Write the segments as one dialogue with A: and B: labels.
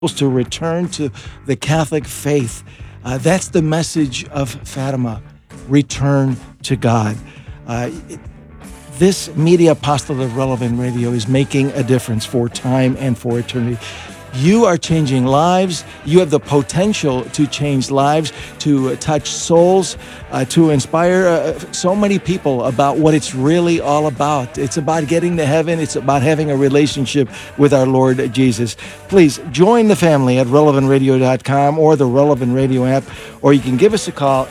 A: to return to the Catholic faith. That's the message of Fatima. Return to God. This media apostolate of Relevant Radio is making a difference for time and for eternity. You are changing lives. You have the potential to change lives, to touch souls, to inspire so many people about what it's really all about. It's about getting to heaven. It's about having a relationship with our Lord Jesus. Please join the family at relevantradio.com or the Relevant Radio app, or you can give us a call,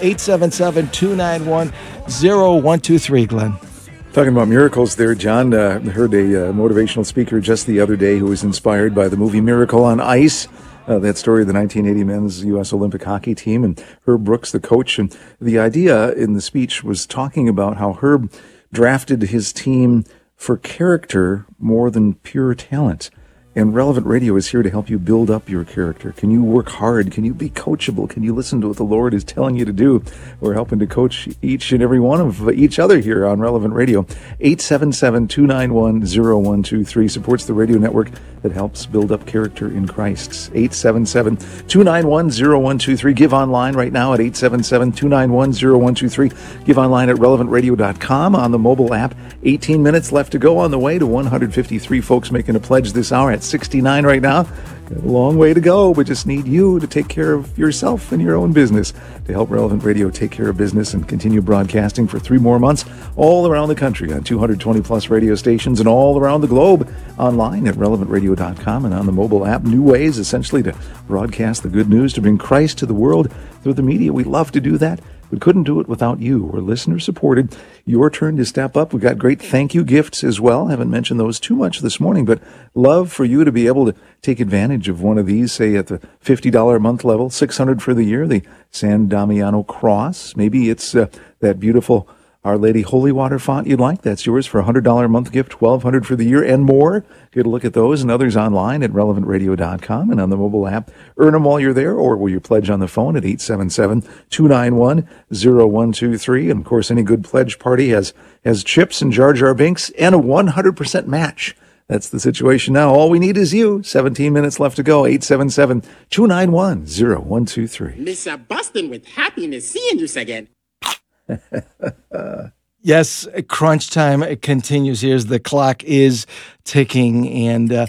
A: 877-291-0123, Glenn.
B: Talking about miracles there, John, heard a motivational speaker just the other day who was inspired by the movie Miracle on Ice, that story of the 1980 men's U.S. Olympic hockey team, and Herb Brooks, the coach. And the idea in the speech was talking about how Herb drafted his team for character more than pure talent. And Relevant Radio is here to help you build up your character. Can you work hard? Can you be coachable? Can you listen to what the Lord is telling you to do? We're helping to coach each and every one of each other here on Relevant Radio. 877-291-0123 supports the radio network that helps build up character in Christ. 877-291-0123. Give online right now at 877-291-0123. Give online at relevantradio.com on the mobile app. 18 minutes left to go on the way to 153 folks making a pledge this hour at 69 right now. Got a long way to go. We just need you to take care of yourself and your own business to help Relevant Radio take care of business and continue broadcasting for 3 more months all around the country on 220 plus radio stations and all around the globe online at relevantradio.com and on the mobile app. New ways essentially to broadcast the good news, to bring Christ to the world through the media. We love to do that. We couldn't do it without you. We're listener supported. Your turn to step up. We've got great thank you gifts as well. Haven't mentioned those too much this morning, but love for you to be able to take advantage of one of these, say at the $50 a month level, $600 for the year, the San Damiano Cross. Maybe it's that beautiful Our Lady Holy Water font you'd like. That's yours for a $100 a month gift, $1,200 for the year and more. Get a look at those and others online at relevantradio.com and on the mobile app. Earn them while you're there, or will you pledge on the phone at 877-291-0123. And of course, any good pledge party has chips and Jar Jar Binks and a 100% match. That's the situation now. All we need is you. 17 minutes left to go. 877-291-0123.
C: Mr. Boston with happiness seeing you again.
A: Yes, crunch time continues here as the clock is ticking. And,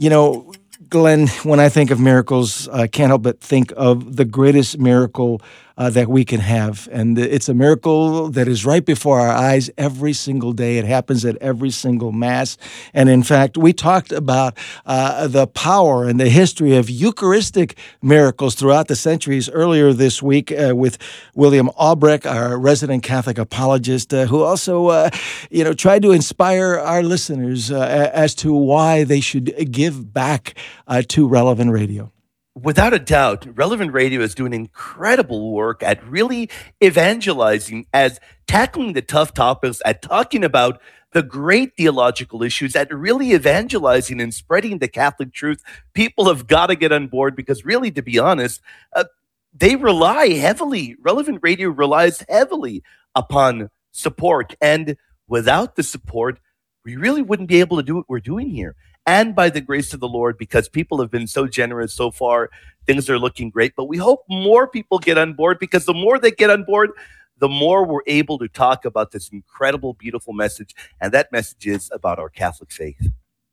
A: Glenn, when I think of miracles, I can't help but think of the greatest miracle that we can have. And it's a miracle that is right before our eyes every single day. It happens at every single Mass. And in fact, we talked about the power and the history of Eucharistic miracles throughout the centuries earlier this week with William Albrecht, our resident Catholic apologist, who also, tried to inspire our listeners as to why they should give back to Relevant Radio.
D: Without a doubt, Relevant Radio is doing incredible work at really evangelizing, as tackling the tough topics, at talking about the great theological issues, at really evangelizing and spreading the Catholic truth. People have got to get on board because really, to be honest, they rely heavily, Relevant Radio relies heavily upon support. And without the support, we really wouldn't be able to do what we're doing here. And by the grace of the Lord, because people have been so generous so far, things are looking great. But we hope more people get on board, because the more they get on board, the more we're able to talk about this incredible, beautiful message. And that message is about our Catholic faith.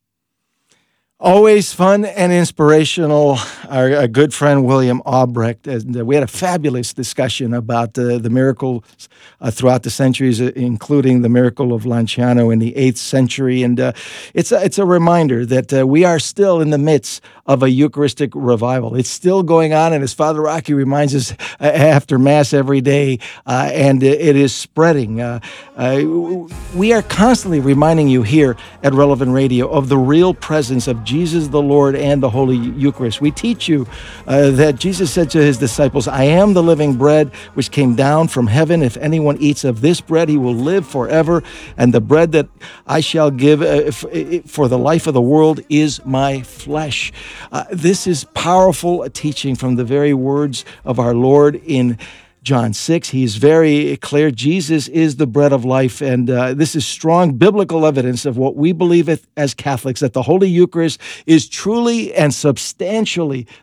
A: Always fun and inspirational. Our good friend William Albrecht, and we had a fabulous discussion about the miracles throughout the centuries, including the miracle of Lanciano in the 8th century. And it's a reminder that we are still in the midst of a Eucharistic revival. It's still going on, and as Father Rocky reminds us after Mass every day, and it is spreading. We are constantly reminding you here at Relevant Radio of the real presence of Jesus the Lord and the Holy Eucharist. We teach you that Jesus said to his disciples, "I am the living bread which came down from heaven. If anyone eats of this bread, he will live forever. And the bread that I shall give for the life of the world is my flesh." This is powerful teaching from the very words of our Lord in John 6. He's very clear. Jesus is the bread of life. And this is strong biblical evidence of what we believe as Catholics, that the Holy Eucharist is truly and substantially